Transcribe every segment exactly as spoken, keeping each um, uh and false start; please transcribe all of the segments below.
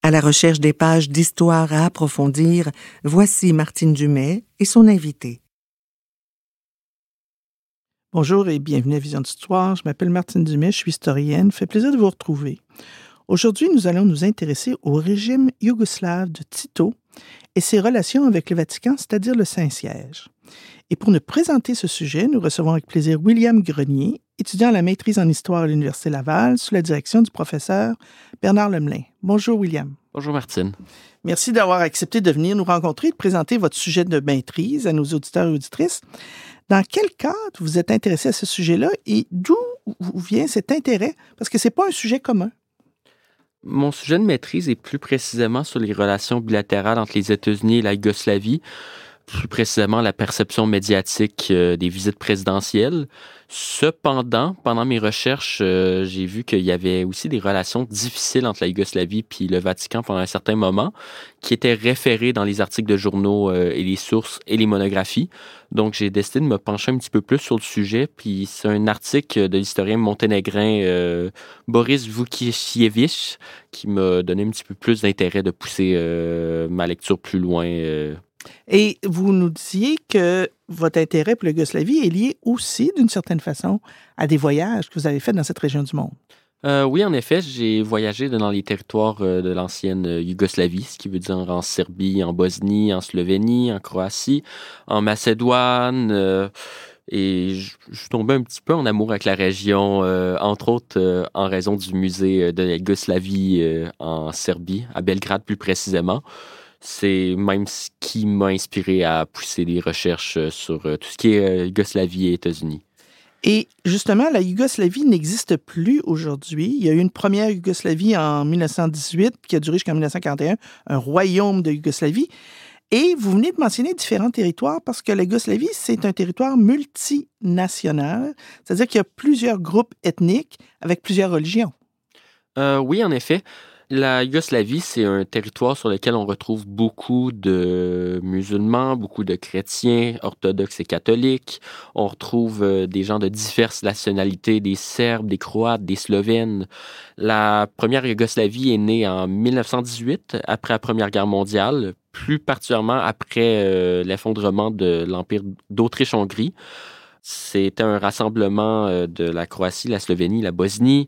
À la recherche des pages d'histoire à approfondir, voici Martine Dumais et son invité. Bonjour et bienvenue à Vision d'Histoire. Je m'appelle Martine Dumais, je suis historienne. Ça fait plaisir de vous retrouver. Aujourd'hui, nous allons nous intéresser au régime yougoslave de Tito et ses relations avec le Vatican, c'est-à-dire le Saint-Siège. Et pour nous présenter ce sujet, nous recevons avec plaisir William Grenier, étudiant à la maîtrise en histoire à l'Université Laval, sous la direction du professeur Bernard Lemelin. Bonjour, William. Bonjour, Martine. Merci d'avoir accepté de venir nous rencontrer et de présenter votre sujet de maîtrise à nos auditeurs et auditrices. Dans quel cadre vous êtes intéressé à ce sujet-là et d'où vient cet intérêt? Parce que ce n'est pas un sujet commun. Mon sujet de maîtrise est plus précisément sur les relations bilatérales entre les États-Unis et la Yougoslavie, plus précisément la perception médiatique euh, des visites présidentielles. Cependant, pendant mes recherches, euh, j'ai vu qu'il y avait aussi des relations difficiles entre la Yougoslavie puis le Vatican pendant un certain moment, qui étaient référées dans les articles de journaux euh, et les sources et les monographies. Donc, j'ai décidé de me pencher un petit peu plus sur le sujet, puis c'est un article de l'historien monténégrin euh, Boris Vukišević qui m'a donné un petit peu plus d'intérêt de pousser euh, ma lecture plus loin. Euh, Et vous nous disiez que votre intérêt pour la Yougoslavie est lié aussi, d'une certaine façon, à des voyages que vous avez faits dans cette région du monde. Euh, oui, en effet, j'ai voyagé dans les territoires euh, de l'ancienne euh, Yougoslavie, ce qui veut dire en Serbie, en Bosnie, en Slovénie, en Croatie, en Macédoine, euh, et je, je suis tombé un petit peu en amour avec la région, euh, entre autres euh, en raison du musée de la Yougoslavie euh, en Serbie, à Belgrade plus précisément. C'est même ce qui m'a inspiré à pousser des recherches sur tout ce qui est Yougoslavie et États-Unis. Et justement, la Yougoslavie n'existe plus aujourd'hui. Il y a eu une première Yougoslavie en dix-neuf cent dix-huit qui a duré jusqu'en dix-neuf cent quarante et un, un royaume de Yougoslavie. Et vous venez de mentionner différents territoires parce que la Yougoslavie, c'est un territoire multinational, c'est-à-dire qu'il y a plusieurs groupes ethniques avec plusieurs religions. Euh, oui, en effet. La Yougoslavie, c'est un territoire sur lequel on retrouve beaucoup de musulmans, beaucoup de chrétiens, orthodoxes et catholiques. On retrouve euh, des gens de diverses nationalités, des Serbes, des Croates, des Slovènes. La première Yougoslavie est née en dix-neuf cent dix-huit, après la Première Guerre mondiale, plus particulièrement après euh, l'effondrement de l'Empire d'Autriche-Hongrie. C'était un rassemblement euh, de la Croatie, la Slovénie, la Bosnie.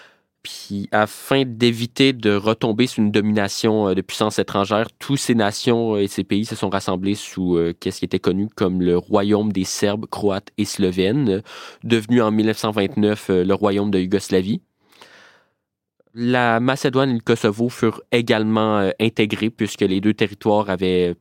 Puis, afin d'éviter de retomber sous une domination de puissance étrangère, toutes ces nations et ces pays se sont rassemblés sous euh, ce qui était connu comme le Royaume des Serbes, Croates et Slovènes, devenu en dix-neuf cent vingt-neuf euh, le Royaume de Yougoslavie. La Macédoine et le Kosovo furent également euh, intégrés puisque les deux territoires avaient